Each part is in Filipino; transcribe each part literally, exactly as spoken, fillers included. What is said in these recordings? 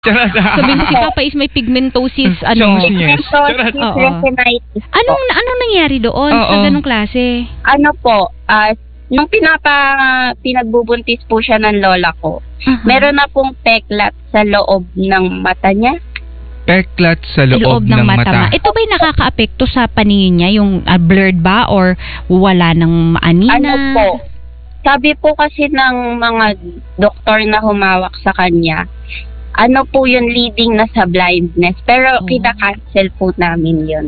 Charot. Sabi mo si Papa is may pigmentosis, ano? Yes. Charot. Pigmentosis Oo. retinitis po. Anong, anong nangyari doon sa Oo. ganong klase? Ano po, ah, nung pinapa, pinagbubuntis po siya ng lola ko, Aha. meron na pong peklat sa loob ng mata niya. Peklat sa loob, ng, mata. Ito ba'y nakakaapekto sa paningin niya? Yung ah, blurred ba or wala ng maanina? Ano po, sabi po kasi ng mga doktor na humawak sa kanya, ano po yun, leading na sa blindness. Pero Oh. kita-cancel po namin yun.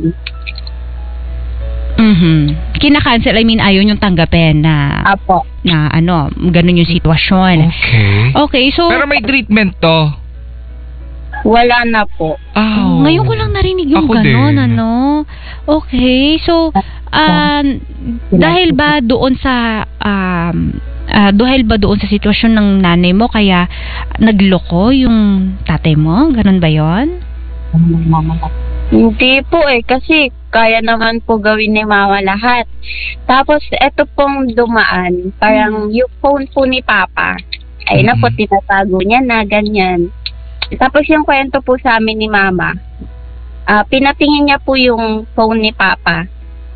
Mhm. Kina-cancel, I mean, ayaw yung tanggapin na, Apo. na ano, ganun yung sitwasyon. Okay. Okay, so, Pero may treatment to. Wala na po. Oh. ngayon ko lang narinig yung Ako ganun, din. ano? Okay, so, um, dahil ba doon sa, um, ah, dahil ba doon sa sitwasyon ng nanay mo, kaya nagloko yung tatay mo? Ganun ba yon? Hindi po eh, kasi kaya naman po gawin ni mama lahat. Tapos, eto pong dumaan, parang yung phone po ni Papa, ay na po, Mhm. tinatago niya na, ganyan. Tapos yung kwento po sa amin ni mama, ah pinatingin niya po yung phone ni Papa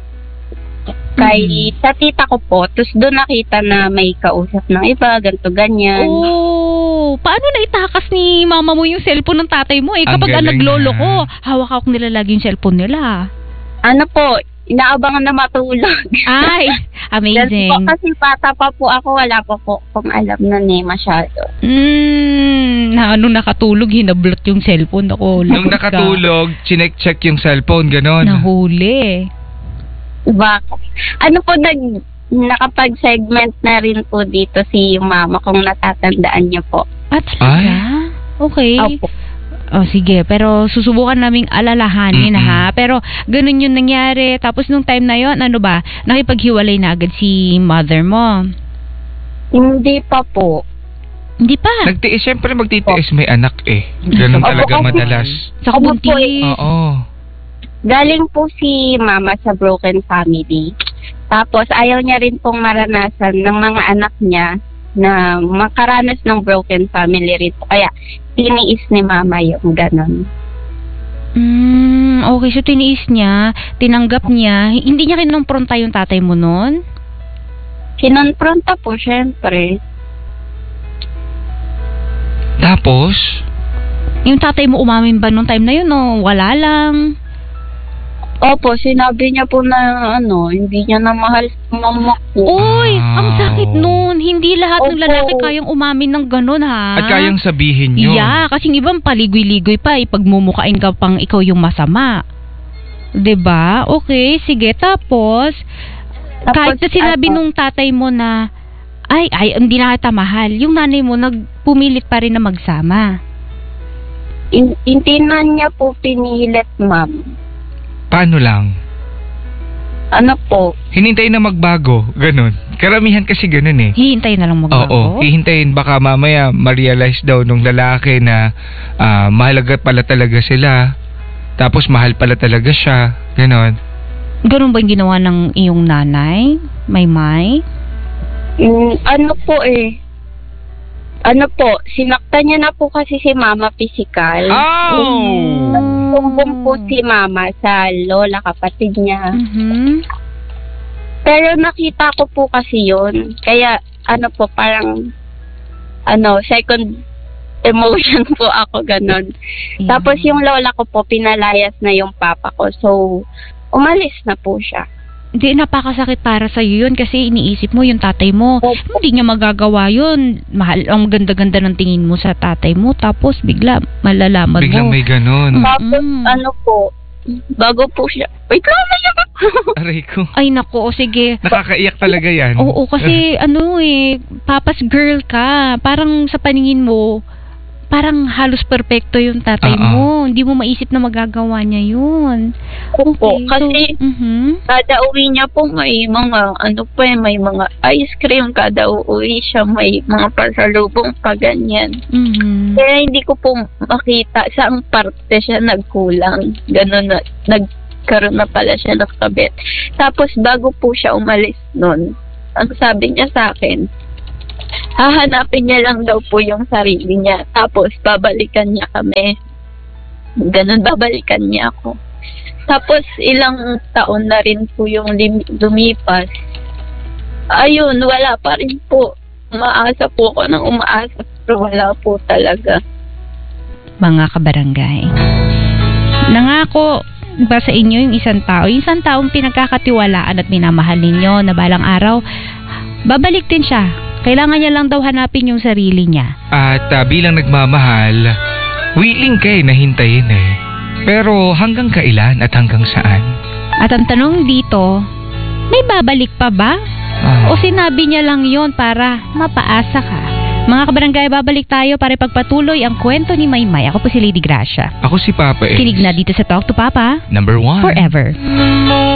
kay sa tita ko po, tapos doon nakita na may kausap ng iba, ganto ganyan. Oh, paano na itakas ni mama mo yung cellphone ng tatay mo? Eh, Ang kapag ang galing naglolo na. ko, hawak-hawak nila lagi yung cellphone nila. Ano po, inaabangan na matulog. Ay, amazing. Kasi, po, kasi bata pa po ako, wala pa po kung alam na eh, masyado. Mm, na ano nakatulog, hinablot yung cellphone. Ako, Nung lagot ka. nakatulog, chinek-check yung cellphone, ganon. Nahuli. Diba? Ano po, nag, nakapag-segment na rin po dito si mama kung natatandaan niyo po. At talaga? Okay. Opo. Oh, sige. Pero susubukan naming alalahanin, Mm-mm. ha? Pero ganun yung nangyari. Tapos nung time na yon, ano ba? Nakipaghiwalay na agad si mother mo? Hindi pa po. Hindi pa. Nagtiis, syempre magtitiis, may anak eh. Ganon Opo, talaga opo. madalas. Sa Ano po kabuntis. Oo. Galing po si mama sa broken family. Tapos ayaw niya rin pong maranasan ng mga anak niya na makaranas ng broken family rin po. Kaya tiniis ni mama yung ganon. Mm, okay, so tiniis niya, tinanggap niya. Hindi niya kinumpronta yung tatay mo noon? Kinonfronta po, syempre. Tapos, Yung tatay mo umamin ba nung time na yun o wala lang? Opo, sinabi niya po na ano, hindi niya na mahal si mama ko. Uy, ang Wow. sakit nun. Hindi lahat ng Opo. lalaki kayang umamin ng ganun, ha? at kayang sabihin yun. Yeah, kasi ibang paligoy-ligoy pa, ipagmumukain ka pang ikaw yung masama. 'Di ba? Okay, sige. Tapos, Tapos, kahit na sinabi ano, nung tatay mo na, ay, ay, hindi na kita mahal, yung nanay mo nagpumilit pa rin na magsama. in- hindi na niya po pinilit, ma'am. Paano lang? Ano po, Hinintay na magbago, ganon. Karamihan kasi ganon eh. Hihintay na lang Oo, magbago. hihintayin baka mamaya ma-realize daw nung lalaki na ah, mahalaga pala talaga sila. Tapos mahal pala talaga siya, ganon. Ganun ba yung ginawa ng iyong nanay? May may? in, ano po eh, ano po, sinaktan niya na po kasi si mama physical. Oh! Sumbong po si mama sa lola, kapatid niya. Mhm. Pero nakita ko po kasi yun. Kaya, ano po, parang, ano, second emotion po ako, ganon. Yeah. Tapos yung lola ko po, pinalayas na yung papa ko. So, umalis na po siya. Hindi, napakasakit para sa yun kasi iniisip mo yung tatay mo. Opo. Hindi niya magagawa yun. Mahal, ang ganda-ganda ng tingin mo sa tatay mo. Tapos bigla, malalaman Biglang mo. may ganon. Mm. Tapos, Mm-mm. ano po, bago po siya, wait lang, naiyak ako. Aray ko. Ay nako, o sige. Nakakaiyak talaga yan. Oo, kasi ano eh, papa's girl ka. Parang sa paningin mo, parang halos perpekto yung tatay Oo. mo. Hindi mo maisip na magagawa niya yun. Opo, Okay, kasi, so, mhm. kada uwi niya po may mga, ano po eh, may mga ice cream. Kada uuwi siya may mga pasalubong pa ganyan. Mhm. Kaya hindi ko po makita saang parte siya nagkulang. Ganon na, nagkaroon na pala siya ng kabit. Tapos bago po siya umalis nun, ang sabi niya sa akin, hahanapin niya lang daw po yung sarili niya. Tapos, babalikan niya kami. Ganun, babalikan niya ako. Tapos, ilang taon na rin po yung lim- lumipas. Ayun, wala pa rin po. Umaasa po ako ng umaasa, pero wala po talaga. Mga kabarangay, nangako ba sa inyo yung isang tao, yung isang taong pinagkakatiwalaan at minamahal ninyo na balang araw, babalik din siya. Kailangan niya lang daw hanapin yung sarili niya. At ah, bilang nagmamahal, willing ka eh na hintayin eh. Pero hanggang kailan at hanggang saan? At ang tanong dito, may babalik pa ba? Ah. O sinabi niya lang yon para mapaasa ka? Mga kabarangay, babalik tayo para ipagpatuloy ang kwento ni Maymay. Ako po si Lady Gracia. Ako si Papa eh. Kinig na dito sa Talk to Papa Number one. forever.